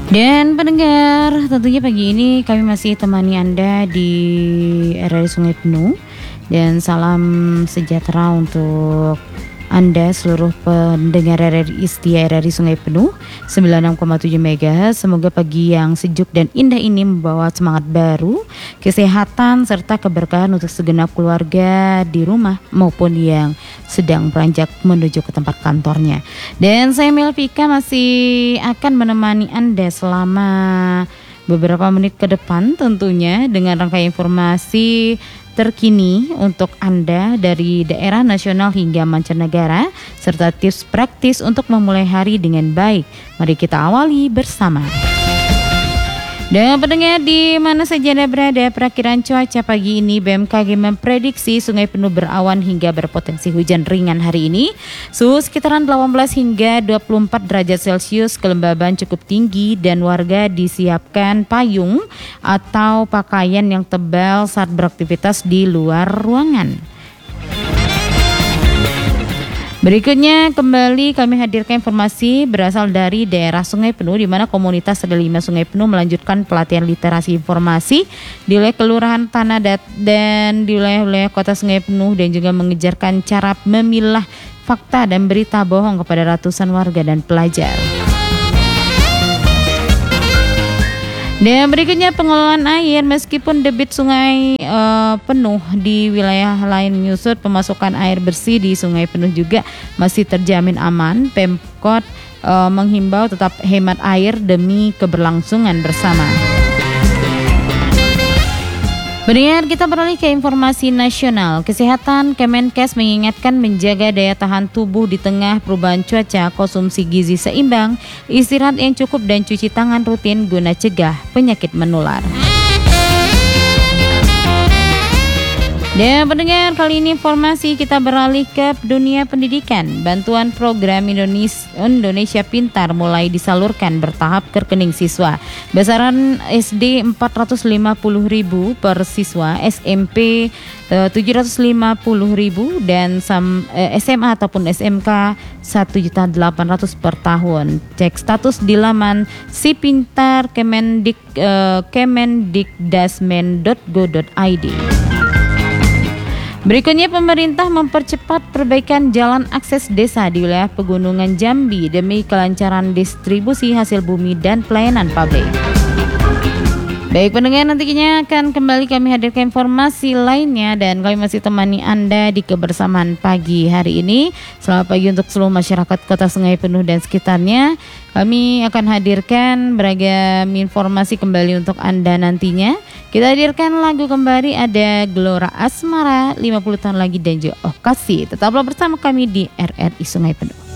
Dan pendengar, tentunya pagi ini kami masih temani Anda di RRI Sungai Penuh. Dan salam sejahtera untuk Anda seluruh pendengar RRI setia RRI Sungai Penuh 96,7 MHz. Semoga pagi yang sejuk dan indah ini membawa semangat baru, kesehatan serta keberkahan untuk segenap keluarga di rumah maupun yang sedang beranjak menuju ke tempat kantornya. Dan saya Melvika masih akan menemani Anda selama beberapa menit ke depan tentunya dengan rangkaian informasi terkini untuk Anda dari daerah nasional hingga mancanegara serta tips praktis untuk memulai hari dengan baik. Mari kita awali bersama. Dan pendengar di mana saja Anda berada, perakiran cuaca pagi ini BMKG memprediksi Sungai Penuh berawan hingga berpotensi hujan ringan hari ini. Suhu sekitaran 18 hingga 24 derajat Celcius, kelembaban cukup tinggi dan warga disiapkan payung atau pakaian yang tebal saat beraktivitas di luar ruangan. Berikutnya kembali kami hadirkan informasi berasal dari daerah Sungai Penuh di mana komunitas ada 5 Sungai Penuh melanjutkan pelatihan literasi informasi di wilayah Kelurahan Tanah dan di wilayah Kota Sungai Penuh dan juga mengejarkan cara memilah fakta dan berita bohong kepada ratusan warga dan pelajar. Dan berikutnya pengelolaan air, meskipun debit sungai penuh di wilayah lain menyusut, pemasukan air bersih di Sungai Penuh juga masih terjamin aman. Pemkot menghimbau tetap hemat air demi keberlangsungan bersama. Pendengar, kita beralih ke informasi nasional. Kesehatan Kemenkes mengingatkan menjaga daya tahan tubuh di tengah perubahan cuaca, konsumsi gizi seimbang, istirahat yang cukup dan cuci tangan rutin guna cegah penyakit menular. Dan pendengar, kali ini informasi kita beralih ke dunia pendidikan. Bantuan program Indonesia Pintar mulai disalurkan bertahap ke rekening siswa. Besaran SD 450.000 per siswa, SMP 750.000 dan SMA ataupun SMK 1.800.000 per tahun. Cek status di laman Si Pintar kemendikdasmen.go.id. Berikutnya, pemerintah mempercepat perbaikan jalan akses desa di wilayah pegunungan Jambi demi kelancaran distribusi hasil bumi dan pelayanan publik. Baik pendengar, nantinya akan kembali kami hadirkan informasi lainnya dan kami masih temani Anda di kebersamaan pagi hari ini. Selamat pagi untuk seluruh masyarakat Kota Sungai Penuh dan sekitarnya. Kami akan hadirkan beragam informasi kembali untuk Anda nantinya. Kita hadirkan lagu kembali, ada Gelora Asmara 50 tahun lagi dan juga Oh Kasih. Tetaplah bersama kami di RRI Sungai Penuh.